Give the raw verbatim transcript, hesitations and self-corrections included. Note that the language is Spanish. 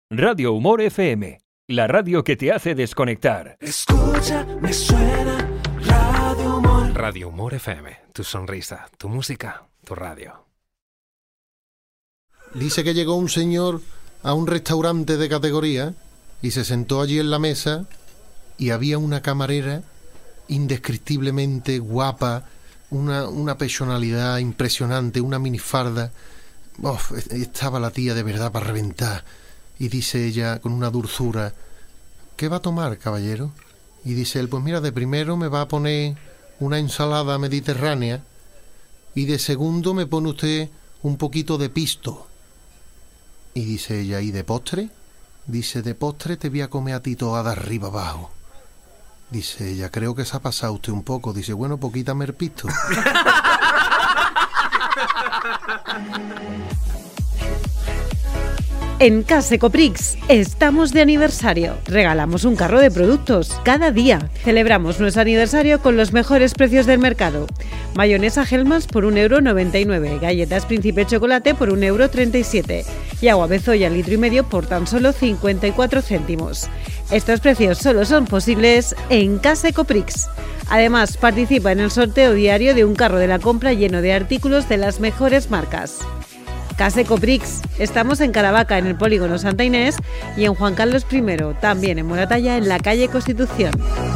Radio Humor F M, la radio que te hace desconectar. Escucha, me suena Radio Humor. Radio Humor F M, tu sonrisa, tu música, tu radio. Dice que llegó un señor a un restaurante de categoría y se sentó allí en la mesa y había una camarera indescriptiblemente guapa, una, una personalidad impresionante, una minifarda. Uf, estaba la tía de verdad para reventar. Y dice ella con una dulzura: ¿qué va a tomar, caballero? Y dice él: pues mira, de primero me va a poner una ensalada mediterránea y de segundo me pone usted un poquito de pisto. Y dice ella: ¿y de postre? Dice: de postre te voy a comer a ti toda de arriba abajo. Dice ella: creo que se ha pasado usted un poco. Dice: bueno, pues quítame el pisto. En Case Coprix estamos de aniversario. Regalamos un carro de productos cada día. Celebramos nuestro aniversario con los mejores precios del mercado. Mayonesa Hellmann's por un euro noventa y nueve, galletas Príncipe Chocolate por un euro treinta y siete y agua Bezoya litro y medio por tan solo cincuenta y cuatro céntimos. Estos precios solo son posibles en Case Coprix. Además, participa en el sorteo diario de un carro de la compra lleno de artículos de las mejores marcas. Case Coprix. Estamos en Caravaca, en el polígono Santa Inés, y en Juan Carlos primero, también en Moratalla, en la calle Constitución.